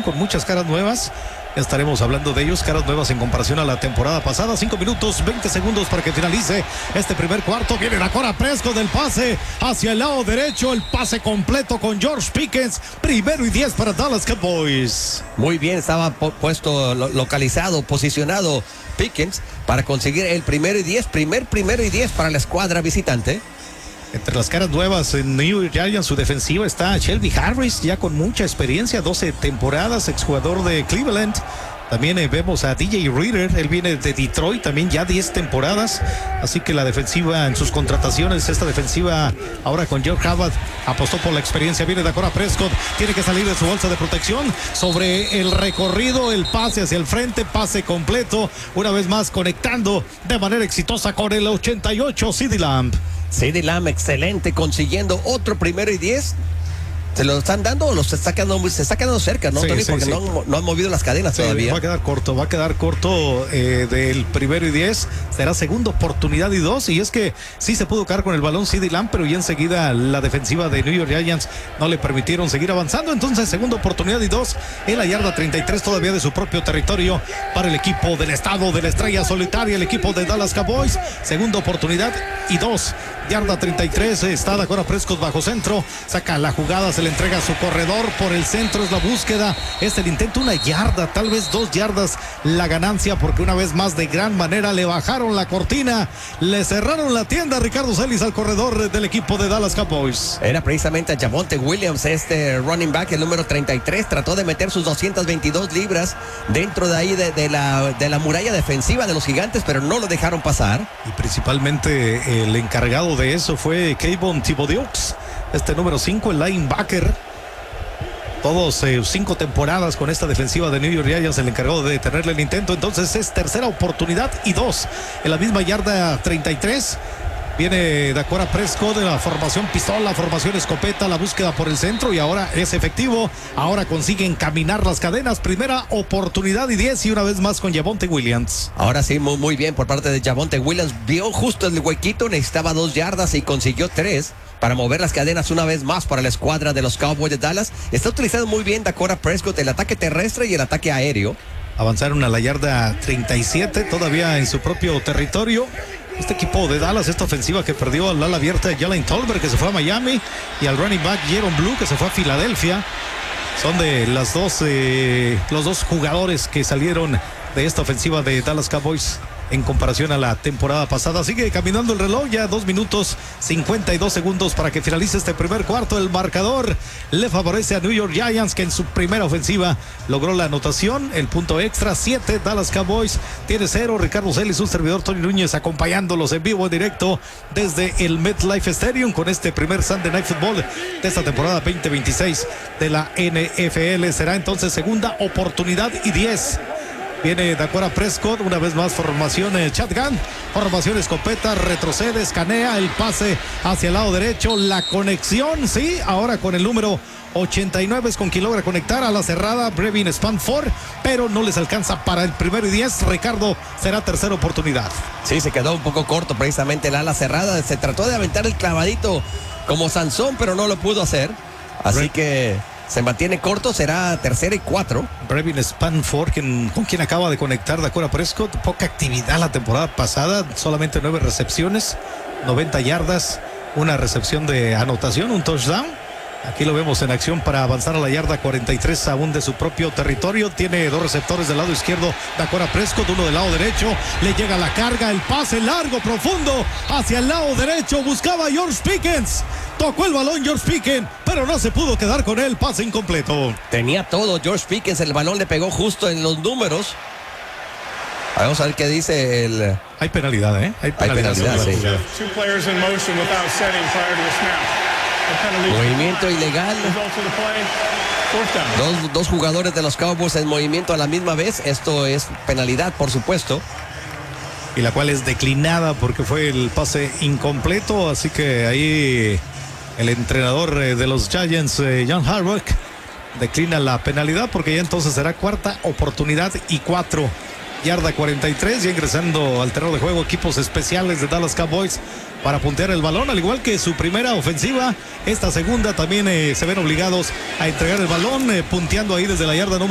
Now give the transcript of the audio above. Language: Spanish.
con muchas caras nuevas. Ya estaremos hablando de ellos, caras nuevas en comparación a la temporada pasada. 5 minutos, 20 segundos para que finalice este primer cuarto. Viene Dakota Prescott del pase hacia el lado derecho. El pase completo con George Pickens. 1st y 10 para Dallas Cowboys. Muy bien, estaba puesto, localizado, posicionado Pickens para conseguir el 1st y 10. Primero y 10 para la escuadra visitante. Entre las caras nuevas en New York Giants, su defensiva está Shelby Harris, ya con mucha experiencia, 12 temporadas, exjugador de Cleveland. También vemos a DJ Reader, él viene de Detroit, también ya 10 temporadas. Así que la defensiva en sus contrataciones, esta defensiva ahora con Joe Harbaugh apostó por la experiencia. Viene Dakota Prescott, tiene que salir de su bolsa de protección. Sobre el recorrido, el pase hacia el frente, pase completo. Una vez más conectando de manera exitosa con el 88, CeeDee Lamb. CeeDee Lamb, excelente, consiguiendo otro 1st y 10. ¿Se lo están dando o se está quedando cerca, no, sí, Tony? Sí, porque sí. No han movido las cadenas todavía. Va a quedar corto del 1st y 10. Será segunda oportunidad y 2. Y es que sí se pudo quedar con el balón CeeDee Lamb, pero ya enseguida la defensiva de New York Giants no le permitieron seguir avanzando. Entonces, segunda oportunidad y 2 en la yarda 33 todavía de su propio territorio para el equipo del estado de la estrella solitaria, el equipo de Dallas Cowboys. Segunda oportunidad y 2. Yarda 33, está Dakota Prescott bajo centro, saca la jugada, se le entrega a su corredor por el centro, es la búsqueda, es el intento, 1 yarda, tal vez 2 yardas la ganancia, porque una vez más de gran manera le bajaron la cortina, le cerraron la tienda a Ricardo Celis al corredor del equipo de Dallas Cowboys. Era precisamente a Javonte Williams, este running back, el número 33, trató de meter sus 222 libras dentro de ahí de la muralla defensiva de los Gigantes, pero no lo dejaron pasar. Y principalmente el encargado de eso fue Kayvon Thibodeaux, este número 5, el linebacker. Todos 5 temporadas con esta defensiva de New York Giants, el encargado de detenerle el intento. Entonces es tercera oportunidad y 2 en la misma yarda 33. Viene Dakota Prescott de la formación pistola, formación escopeta, la búsqueda por el centro y ahora es efectivo. Ahora consigue encaminar las cadenas. Primera oportunidad y 10 y una vez más con Javonte Williams. Ahora sí, muy bien por parte de Javonte Williams. Vio justo el huequito, necesitaba 2 yardas y consiguió 3 para mover las cadenas una vez más para la escuadra de los Cowboys de Dallas. Está utilizando muy bien Dakota Prescott el ataque terrestre y el ataque aéreo. Avanzaron a la yarda 37, todavía en su propio territorio. Este equipo de Dallas, esta ofensiva que perdió al ala abierta de Jalen Tolbert, que se fue a Miami, y al running back Jaron Blue, que se fue a Filadelfia. Son de los dos jugadores que salieron de esta ofensiva de Dallas Cowboys en comparación a la temporada pasada. Sigue caminando el reloj, ya 2 minutos 52 segundos para que finalice este primer cuarto. El marcador le favorece a New York Giants, que en su primera ofensiva logró la anotación, el punto extra. 7, Dallas Cowboys tiene 0. Ricardo Celis, un servidor, Tony Núñez, acompañándolos en vivo, en directo desde el MetLife Stadium con este primer Sunday Night Football de esta temporada 2026 de la NFL. Será entonces segunda oportunidad y 10. Viene Dakota Prescott, una vez más formación shotgun, formación escopeta, retrocede, escanea, el pase hacia el lado derecho, la conexión, sí, ahora con el número 89 es con quien logra conectar a la cerrada, Brevin Spanford, pero no les alcanza para el 1st y 10. Ricardo, será tercera oportunidad. Sí, se quedó un poco corto precisamente el ala cerrada, se trató de aventar el clavadito como Sansón, pero no lo pudo hacer, así que se mantiene corto, será tercera y 4. Brevin Spanford, con quien acaba de conectar Dakota Prescott, poca actividad la temporada pasada, solamente 9 recepciones, 90 yardas, una recepción de anotación, un touchdown. Aquí lo vemos en acción para avanzar a la yarda 43 aún de su propio territorio. Tiene 2 receptores del lado izquierdo, Dakota Prescott, uno del lado derecho. Le llega la carga, el pase largo, profundo, hacia el lado derecho. Buscaba a George Pickens. Tocó el balón George Pickens, pero no se pudo quedar con él. Pase incompleto. Tenía todo George Pickens, el balón le pegó justo en los números. Vamos a ver qué dice el... Hay penalidad, ¿eh? Hay penalidad, sí. Movimiento ilegal. Dos jugadores de los Cowboys en movimiento a la misma vez. Esto es penalidad, por supuesto. Y la cual es declinada porque fue el pase incompleto. Así que ahí el entrenador de los Giants, John Harbaugh, declina la penalidad porque ya entonces será cuarta oportunidad y 4. Yarda 43, ya ingresando al terreno de juego equipos especiales de Dallas Cowboys para puntear el balón, al igual que su primera ofensiva. Esta segunda también se ven obligados a entregar el balón, punteando ahí desde la yarda número